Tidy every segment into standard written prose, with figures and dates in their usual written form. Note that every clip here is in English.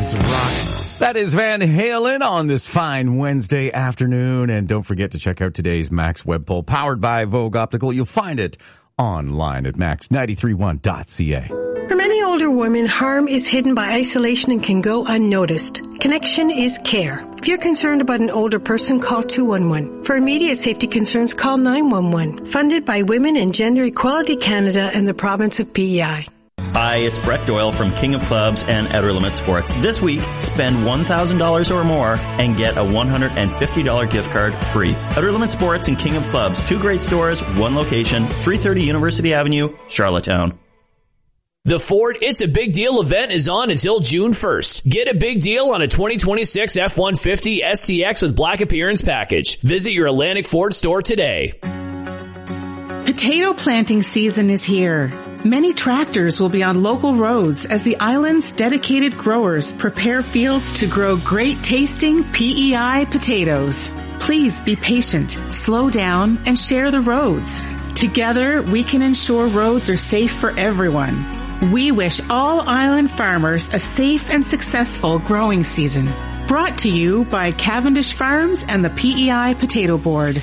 Tons of rock. That is Van Halen on this fine Wednesday afternoon. And don't forget to check out today's Max web poll powered by Vogue Optical. You'll find it online at max931.ca. For many older women, harm is hidden by isolation and can go unnoticed. Connection is care. If you're concerned about an older person, call 211. For immediate safety concerns, call 911. Funded by Women and Gender Equality Canada and the province of PEI. Hi, it's Brett Doyle from King of Clubs and Outer Limits Sports. This week, spend $1,000 or more and get a $150 gift card free. Outer Limits Sports and King of Clubs, 2 great stores, 1 location, 330 University Avenue, Charlottetown. The Ford It's a Big Deal event is on until June 1st. Get a big deal on a 2026 F-150 STX with Black Appearance Package. Visit your Atlantic Ford store today. Potato planting season is here. Many tractors will be on local roads as the island's dedicated growers prepare fields to grow great tasting PEI potatoes. Please be patient, slow down, and share the roads. Together, we can ensure roads are safe for everyone. We wish all island farmers a safe and successful growing season. Brought to you by Cavendish Farms and the PEI Potato Board.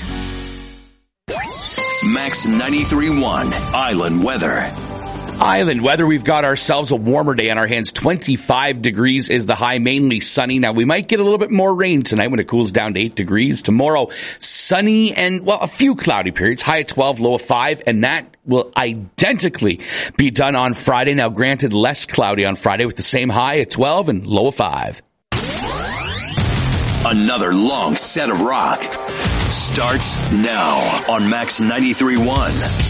Max 93.1 Island Weather. Island weather, we've got ourselves a warmer day on our hands. 25 degrees is the high, mainly sunny. Now, we might get a little bit more rain tonight when it cools down to 8 degrees. Tomorrow, sunny and, well, a few cloudy periods, high at 12, low of 5, and that will identically be done on Friday. Now, granted, less cloudy on Friday with the same high at 12 and low of 5. Another long set of rock starts now on Max 93.1.